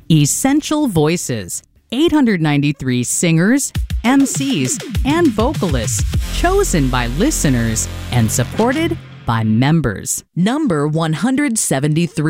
Essential Voices. 893 singers, MCs, and vocalists chosen by listeners and supported by members. Number 173.